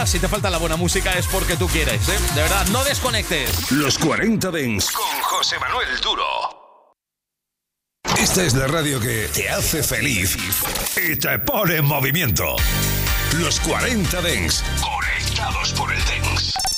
si te falta la buena música es porque tú quieres, ¿eh? De verdad, no desconectes. Los 40 Dents Con José Manuel Duro. Esta es la radio que te hace feliz y te pone en movimiento. Los 40 Dents. Conectados por el dance.